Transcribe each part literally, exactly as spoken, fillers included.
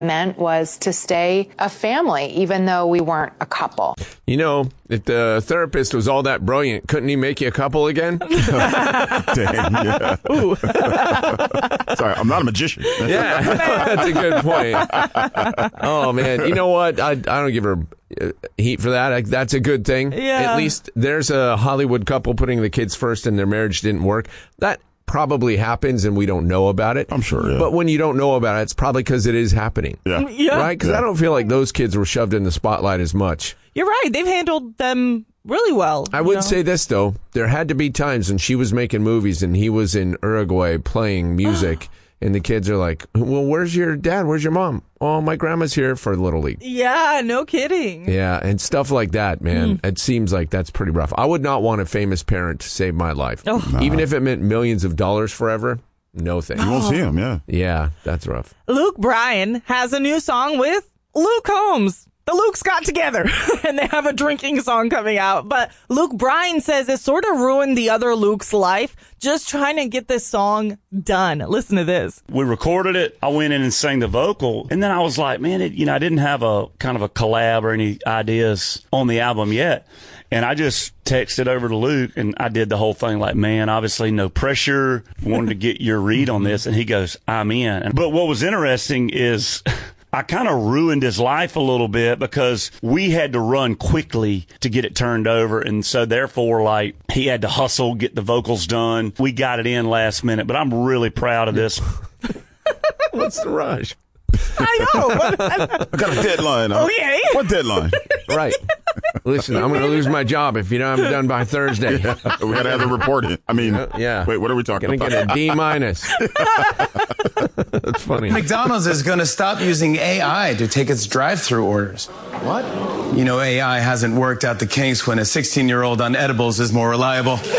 meant was to stay a family, even though we weren't a couple. You know, if the therapist was all that brilliant, couldn't he make you a couple again? Dang, yeah. Sorry, I'm not a magician. Yeah, that's a good point. Oh, man. You know what? I, I don't give her heat for that. I, that's a good thing. Yeah. At least there's a Hollywood couple putting the kids first and their marriage didn't work. That probably happens and we don't know about it. I'm sure, yeah. But when you don't know about it, it's probably because it is happening. Yeah. Yeah. Right? Because Yeah. I don't feel like those kids were shoved in the spotlight as much. You're right. They've handled them really well. I you would know? say this, though. There had to be times when she was making movies and he was in Uruguay playing music. And the kids are like, well, where's your dad? Where's your mom? Oh, my grandma's here for Little League. Yeah, no kidding. Yeah, and stuff like that, man. Mm. It seems like that's pretty rough. I would not want a famous parent to save my life. Oh. Nah. Even if it meant millions of dollars forever. No thanks. You won't see him, yeah. Yeah, that's rough. Luke Bryan has a new song with Luke Combs. The Lukes got together and they have a drinking song coming out. But Luke Bryan says it sort of ruined the other Luke's life just trying to get this song done. Listen to this. We recorded it. I went in and sang the vocal. And then I was like, man, it, you know, I didn't have a kind of a collab or any ideas on the album yet. And I just texted over to Luke and I did the whole thing like, man, obviously no pressure. Wanted to get your read on this. And he goes, I'm in. But what was interesting is I kind of ruined his life a little bit because we had to run quickly to get it turned over. And so therefore, like, he had to hustle, get the vocals done. We got it in last minute, but I'm really proud of this. What's the rush? I know. I got a deadline. Huh? Okay. What deadline? Right. Listen, I'm going to lose my job if you don't have it done by Thursday. We got to have it reported. I mean, Yeah. wait, what are we talking Going to about? get a D minus. That's funny. McDonald's is going to stop using A I to take its drive-through orders. What? You know, A I hasn't worked out the kinks when a sixteen-year-old on edibles is more reliable. Good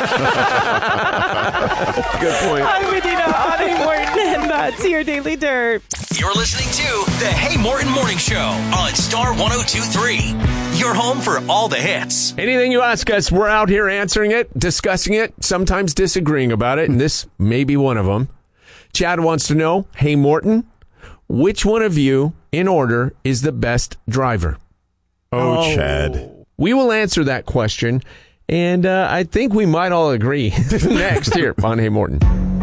point. I'm Medina Ani Morton, and that's your Daily Dirt. You're listening to the Hey Morton Morning Show on Star one oh two point three. Your home for all the hits. Anything you ask us, we're out here answering it, discussing it, sometimes disagreeing about it, and this may be one of them. Chad wants to know, hey, Morton, which one of you, in order, is the best driver? Oh, oh. Chad. We will answer that question, and uh, I think we might all agree next here on Hey Morton.